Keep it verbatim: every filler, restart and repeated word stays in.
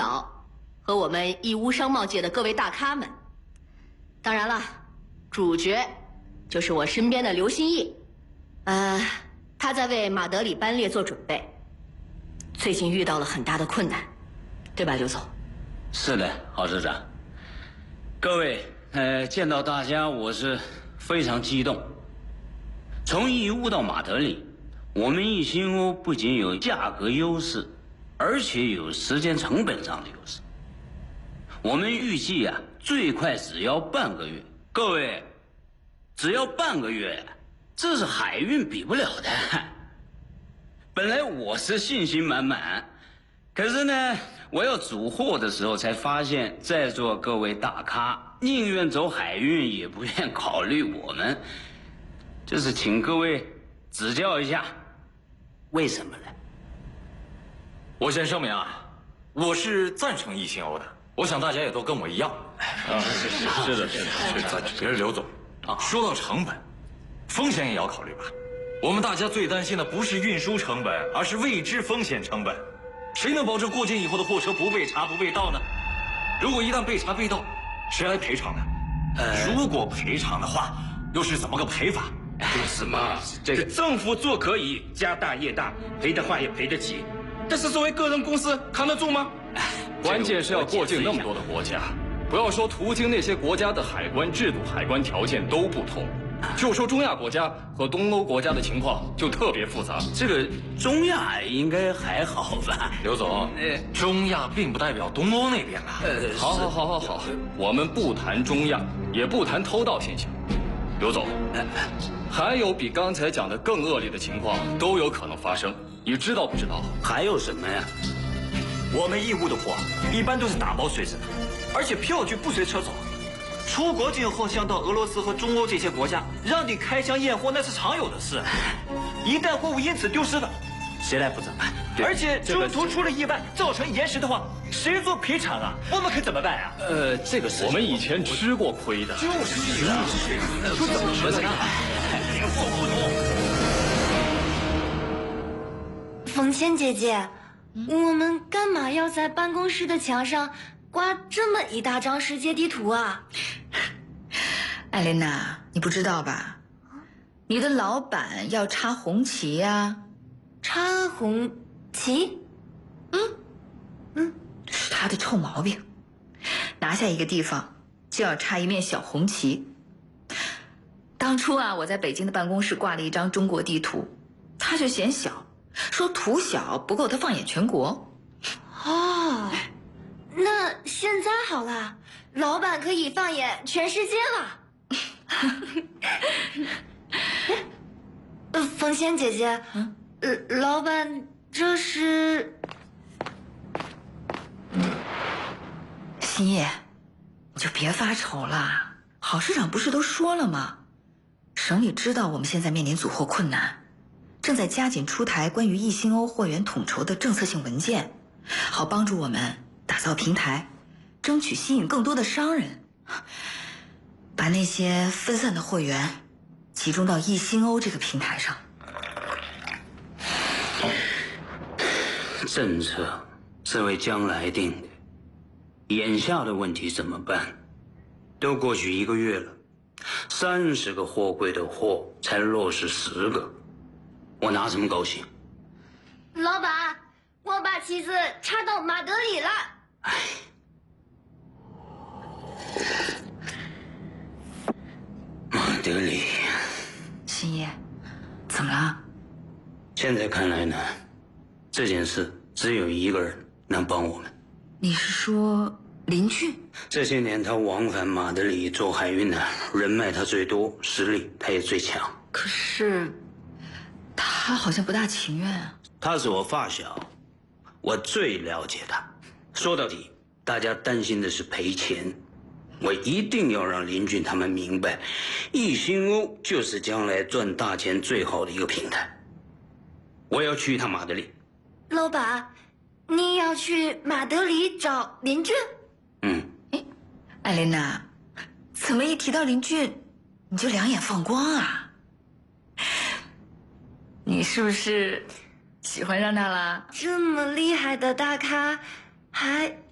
导和我们义乌商贸界的各位大咖们。当然了，主角就是我身边的刘新义，呃，他在为马德里班列做准备，最近遇到了很大的困难，对吧，刘总？ 是的，郝社长。各位，呃，见到大家我是非常激动。从义乌到马德里，我们义兴屋不仅有价格优势，而且有时间成本上的优势。我们预计啊，最快只要半个月。各位，只要半个月，这是海运比不了的。本来我是信心满满，可是呢，我要组货的时候才发现，在座各位大咖宁愿走海运，也不愿考虑我们。就是请各位指教一下，为什么呢？ 我先声明啊，我是赞成义兴欧的，我想大家也都跟我一样。 啊，是是是的，是的，是的。 别是刘总啊，说到成本，风险也要考虑吧。我们大家最担心的不是运输成本，而是未知风险成本。谁能保证过境以后的货车不被查不被盗呢？如果一旦被查被盗，谁来赔偿呢？呃，如果赔偿的话，又是怎么个赔法？ 就是嘛，这个政府做可以，家大业大，赔的话也赔得起。但是作为个人公司，扛得住吗？ 关键是要过境那么多的国家，不要说途经那些国家的海关制度、海关条件都不同，就说中亚国家和东欧国家的情况就特别复杂。 这个中亚应该还好吧？ 刘总，中亚并不代表东欧那边啊。 呃，好好好好好，我们不谈中亚，也不谈偷盗现象。刘总，还有比刚才讲的更恶劣的情况都有可能发生，你知道不知道？ 还有什么呀？ 我们义乌的货一般都是打包随身的，而且票据不随车走。出国境后，像到俄罗斯和中欧这些国家，让你开箱验货那是常有的事。一旦货物因此丢失了，谁来负责？而且中途出了意外，造成延时的话，谁做赔偿啊？我们可怎么办啊？ 呃，这个我们以前吃过亏的。 就是啊，说怎么说呢？灵活不同。凤仙姐姐，我们干嘛要在办公室的墙上挂这么一大张世界地图啊？ 艾琳娜，你不知道吧？你的老板要插红旗呀、啊。 插红旗？嗯嗯，这是他的臭毛病。拿下一个地方，就要插一面小红旗。当初啊，我在北京的办公室挂了一张中国地图，他就嫌小，说图小不够他放眼全国。 哦，那现在好了，老板可以放眼全世界了。呃，凤仙姐姐，嗯，呃，老板这是…… 新叶，你就别发愁了。郝市长不是都说了吗？省里知道我们现在面临组货困难，正在加紧出台关于义兴欧货源统筹的政策性文件，好帮助我们打造平台，争取吸引更多的商人，把那些分散的货源集中到义兴欧这个平台上。 政策是为将来定的，眼下的问题怎么办？都过去一个月了，三十个货柜的货才落实十个，我拿什么高兴？ 老板，我把旗子插到马德里了。 哎，马德里， 新叶，怎么了？ 现在看来呢，这件事只有一个人能帮我们。 你是说林俊？ 这些年他往返马德里做海运的，人脉他最多，实力他也最强。 可是他好像不大情愿啊。 他是我发小，我最了解他。说到底，大家担心的是赔钱，我一定要让林俊他们明白，义兴欧就是将来赚大钱最好的一个平台。我要去一趟马德里。 老板，你要去马德里找林俊？ 嗯。 哎，艾琳娜，怎么一提到林俊，你就两眼放光啊？你是不是喜欢上他了？ 这么厉害的大咖，还